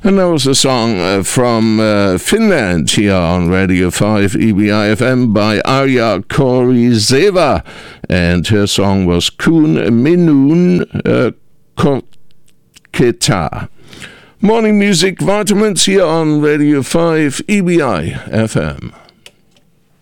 And that was a song from Finland here on Radio 5 EBI FM by Arja Korizeva. And her song was Kun Minun Kotketa. Morning Music Vitamins here on Radio 5 EBI FM.